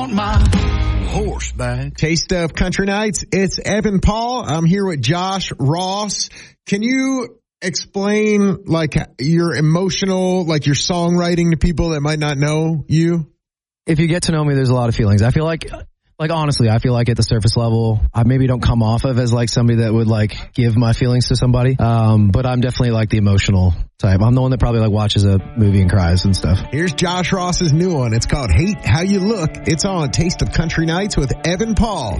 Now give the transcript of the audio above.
want my horse back. Taste of Country Nights. It's Evan Paul. I'm here with Josh Ross. Can you explain like your emotional, like your songwriting to people that might not know you? If you get to know me, there's a lot of feelings. I feel like honestly, I feel like at the surface level, I maybe don't come off of as like somebody that would like give my feelings to somebody. But I'm definitely like the emotional type. I'm the one that probably like watches a movie and cries and stuff. Here's Josh Ross's new one. It's called Hate How You Look. It's on Taste of Country Nights with Evan Paul.